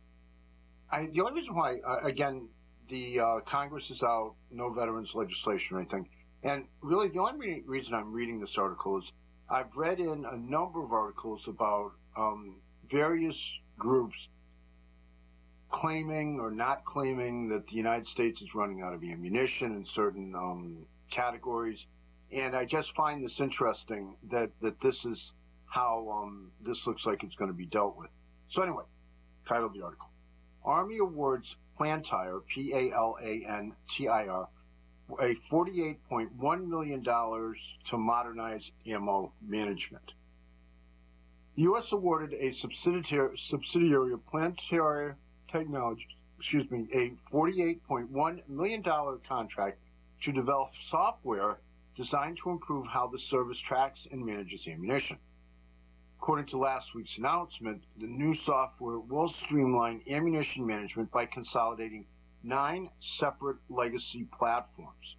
I, the only reason why, uh, again, the uh, Congress is out, no veterans legislation or anything, and really the only re- reason I'm reading this article is I've read in a number of articles about um, various groups claiming or not claiming that the United States is running out of ammunition in certain um, categories. And I just find this interesting that, that this is how um, this looks like it's going to be dealt with. So anyway, title of the article. Army awards Plantire, P A L A N T I R, a forty-eight point one million dollars to modernize ammo management. The U S awarded a subsidiary, subsidiary of Plantire Technologies, excuse me, a forty-eight point one million dollars contract to develop software designed to improve how the service tracks and manages ammunition. According to last week's announcement, the new software will streamline ammunition management by consolidating nine separate legacy platforms.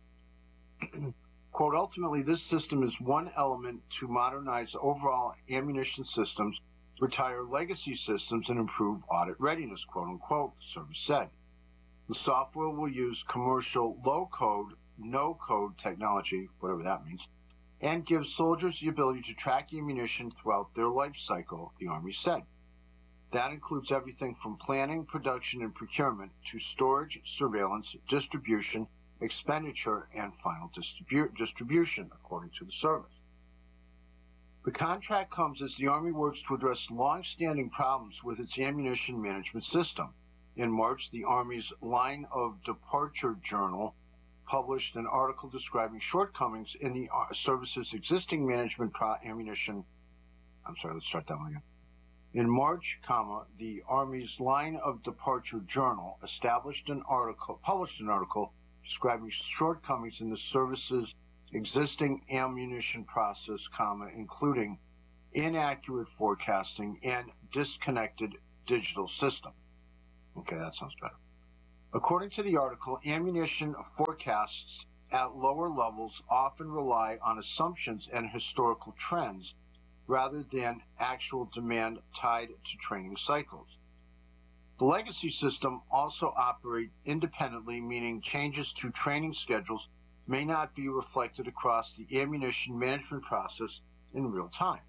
Quote, ultimately, this system is one element to modernize overall ammunition systems, retire legacy systems, and improve audit readiness, quote unquote, the service said. The software will use commercial low-code, no-code technology, whatever that means, and give soldiers the ability to track ammunition throughout their life cycle, the Army said. That includes everything from planning, production, and procurement to storage, surveillance, distribution, expenditure, and final distribu- distribution, according to the service. The contract comes as the Army works to address long-standing problems with its ammunition management system. In March, the Army's Line of Departure Journal published an article describing shortcomings in the service's existing management pro- ammunition. I'm sorry, let's start that one again. In March, comma, the Army's Line of Departure Journal established an article, published an article describing shortcomings in the service's existing ammunition process, comma, including inaccurate forecasting and disconnected digital system. Okay, that sounds better. According to the article, ammunition forecasts at lower levels often rely on assumptions and historical trends rather than actual demand tied to training cycles. The legacy system also operates independently, meaning changes to training schedules may not be reflected across the ammunition management process in real time.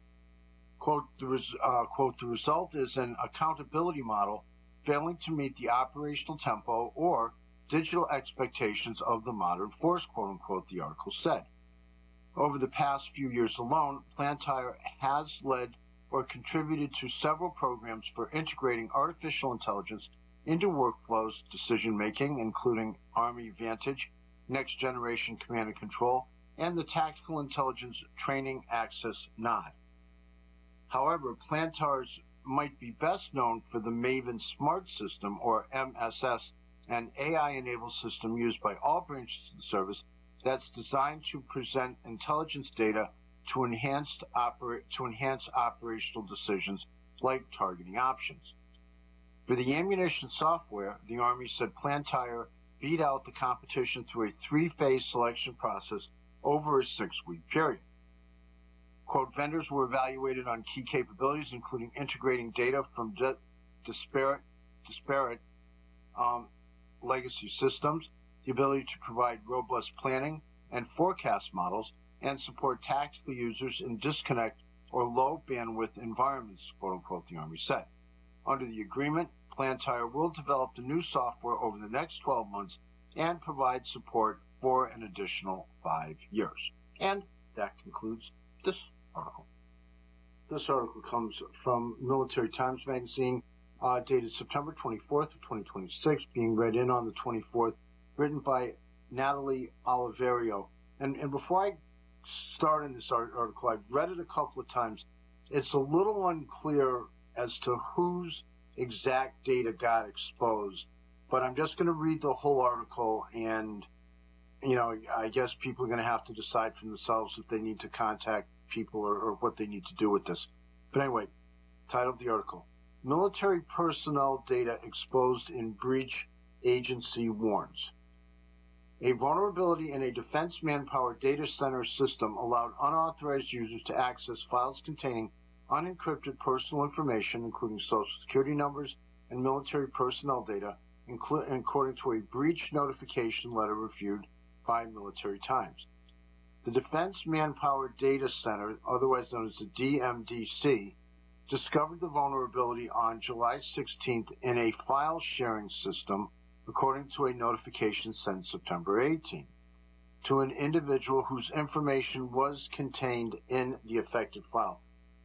Quote, the, res- uh, quote, the result is an accountability model failing to meet the operational tempo or digital expectations of the modern force, quote unquote, the article said. Over the past few years alone, Plantire has led or contributed to several programs for integrating artificial intelligence into workflows, decision-making, including Army Vantage, Next Generation Command and Control, and the Tactical Intelligence Training Access Nod. However, Plantire's might be best known for the Maven Smart System, or M S S, an A I-enabled system used by all branches of the service that's designed to present intelligence data to enhance, oper- to enhance operational decisions like targeting options. For the ammunition software, the Army said Plantire beat out the competition through a three-phase selection process over a six-week period. Quote, vendors were evaluated on key capabilities, including integrating data from di- disparate, disparate um, legacy systems, the ability to provide robust planning and forecast models, and support tactical users in disconnect or low bandwidth environments, quote unquote, the Army said. Under the agreement, Plantire will develop the new software over the next twelve months and provide support for an additional five years. And that concludes this article. This article comes from Military Times Magazine, uh, dated September twenty-fourth of twenty twenty-six, being read in on the twenty-fourth, written by Natalie Oliverio. And, and before I start in this article, I've read it a couple of times. It's a little unclear as to whose exact data got exposed, but I'm just going to read the whole article, and, you know, I guess people are going to have to decide for themselves if they need to contact people or, or what they need to do with this. But anyway, title of the article, Military Personnel Data Exposed in Breach, Agency Warns. A vulnerability in a defense manpower data center system allowed unauthorized users to access files containing unencrypted personal information, including social security numbers and military personnel data, inclu- according to a breach notification letter reviewed by Military Times. The Defense Manpower Data Center, otherwise known as the D M D C, discovered the vulnerability on July sixteenth in a file sharing system, according to a notification sent September eighteenth, to an individual whose information was contained in the affected file.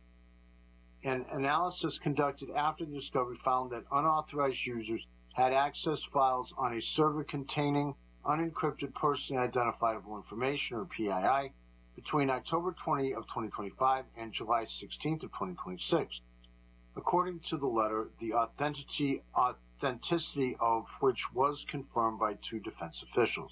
An analysis conducted after the discovery found that unauthorized users had accessed files on a server containing unencrypted personally identifiable information, or P I I, between October twentieth of twenty twenty-five and July sixteenth of twenty twenty-six. According to the letter, the authenticity, authenticity of which was confirmed by two defense officials.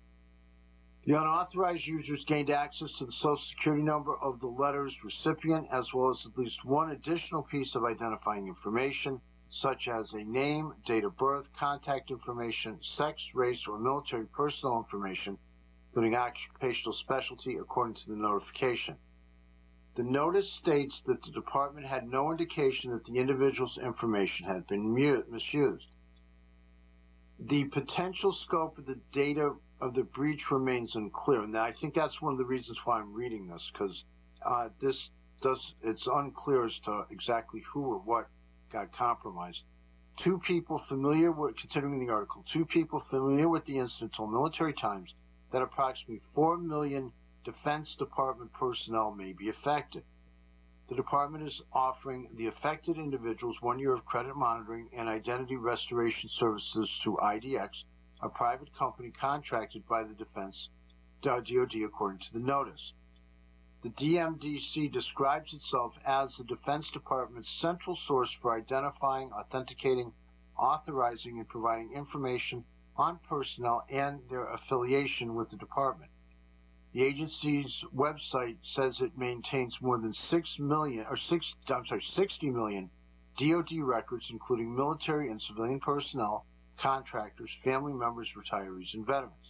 The unauthorized users gained access to the social security number of the letter's recipient, as well as at least one additional piece of identifying information, such as a name, date of birth, contact information, sex, race, or military personnel information, including occupational specialty, according to the notification. The notice states that the department had no indication that the individual's information had been misused. The potential scope of the data of the breach remains unclear, and I think that's one of the reasons why I'm reading this, because uh, this does it's unclear as to exactly who or what got compromised. Two people familiar with, considering the article, two people familiar with the incident told Military Times that approximately four million Defense Department personnel may be affected. The department is offering the affected individuals one year of credit monitoring and identity restoration services through I D X, a private company contracted by the Defense D O D, according to the notice. The D M D C describes itself as the Defense Department's central source for identifying, authenticating, authorizing, and providing information on personnel and their affiliation with the department. The agency's website says it maintains more than six million, or six, I'm sorry, sixty million D O D records, including military and civilian personnel, contractors, family members, retirees, and veterans.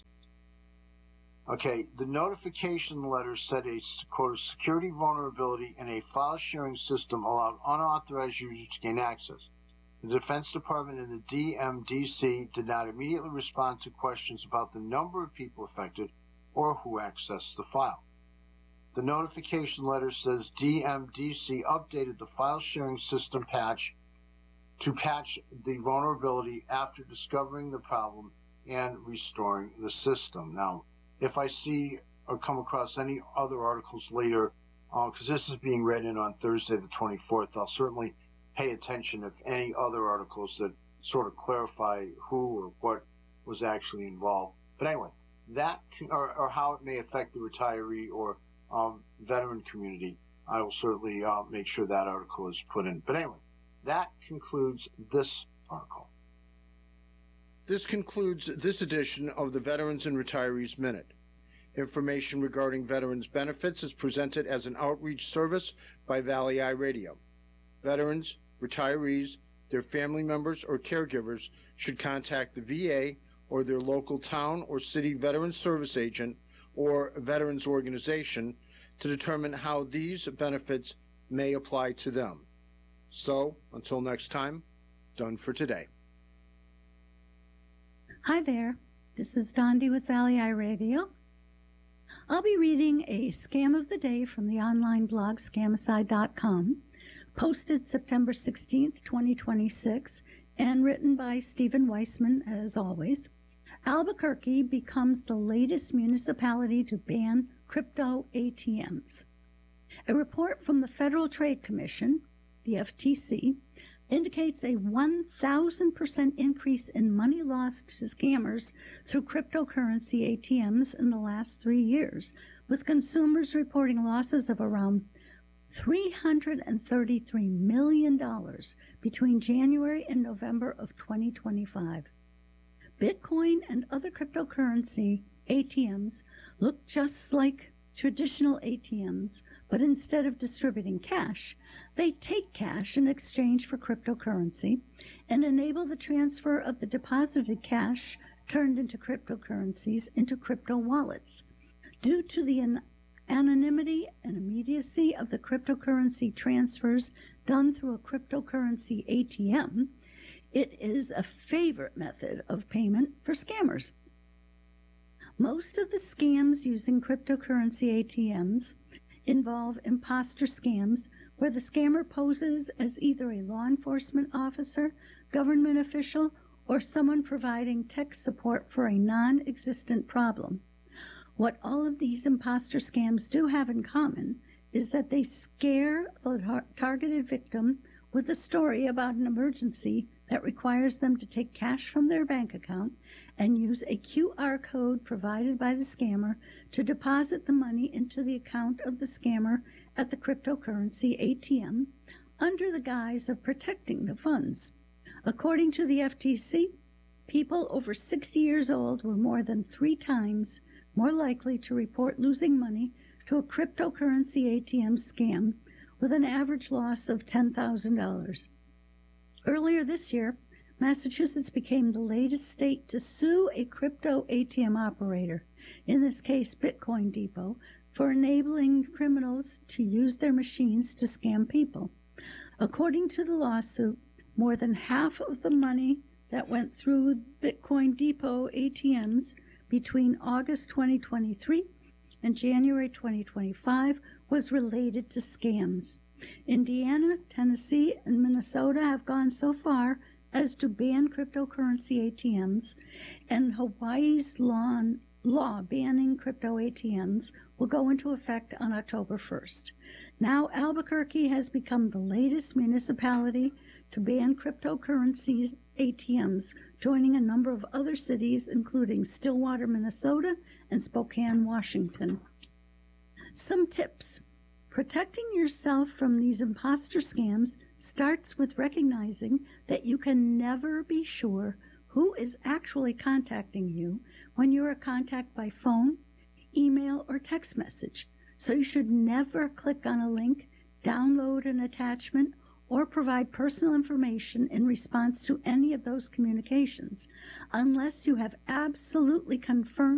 Okay, the notification letter said a, quote, a security vulnerability in a file sharing system allowed unauthorized users to gain access. The Defense Department and the D M D C did not immediately respond to questions about the number of people affected or who accessed the file. The notification letter says D M D C updated the file sharing system patch to patch the vulnerability after discovering the problem and restoring the system. Now, if I see or come across any other articles later, because uh, this is being read in on Thursday the twenty-fourth, I'll certainly pay attention if any other articles that sort of clarify who or what was actually involved. But anyway, that or, or how it may affect the retiree or um, veteran community, I will certainly uh, make sure that article is put in. But anyway, that concludes this article. This concludes this edition of the Veterans and Retirees Minute. Information regarding veterans benefits is presented as an outreach service by Valley Eye Radio. Veterans, retirees, their family members, or caregivers should contact the V A or their local town or city veterans service agent or veterans organization to determine how these benefits may apply to them. So, until next time, done for today. Hi there, this is Dondi with Valley Eye Radio. I'll be reading a scam of the day from the online blog scamicide dot com, posted September sixteenth, twenty twenty-six, and written by Stephen Weissman, as always. Albuquerque becomes the latest municipality to ban crypto A T Ms. A report from the Federal Trade Commission, the F T C, indicates a one thousand percent increase in money lost to scammers through cryptocurrency A T Ms in the last three years, with consumers reporting losses of around three hundred thirty-three million dollars between January and November of twenty twenty-five. Bitcoin and other cryptocurrency A T Ms look just like traditional A T Ms, but instead of distributing cash, they take cash in exchange for cryptocurrency and enable the transfer of the deposited cash turned into cryptocurrencies into crypto wallets. Due to the an- anonymity and immediacy of the cryptocurrency transfers done through a cryptocurrency A T M, it is a favorite method of payment for scammers. Most of the scams using cryptocurrency A T Ms involve imposter scams where the scammer poses as either a law enforcement officer, government official, or someone providing tech support for a non-existent problem. What all of these imposter scams do have in common is that they scare the tar- targeted victim with a story about an emergency that requires them to take cash from their bank account and use a Q R code provided by the scammer to deposit the money into the account of the scammer at the cryptocurrency A T M under the guise of protecting the funds. According to the F T C, people over sixty years old were more than three times more likely to report losing money to a cryptocurrency A T M scam, with an average loss of ten thousand dollars. Earlier this year, Massachusetts became the latest state to sue a crypto A T M operator, in this case Bitcoin Depot, for enabling criminals to use their machines to scam people. According to the lawsuit, more than half of the money that went through Bitcoin Depot A T Ms between August twenty twenty-three and January twenty twenty-five was related to scams. Indiana, Tennessee, and Minnesota have gone so far as to ban cryptocurrency A T Ms, and Hawaii's law, law banning crypto A T Ms will go into effect on October first. Now Albuquerque has become the latest municipality to ban cryptocurrencies A T Ms, joining a number of other cities, including Stillwater, Minnesota, and Spokane, Washington. Some tips. Protecting yourself from these imposter scams starts with recognizing that you can never be sure who is actually contacting you when you are contacted by phone, email, or text message. So you should never click on a link, download an attachment, or provide personal information in response to any of those communications unless you have absolutely confirmed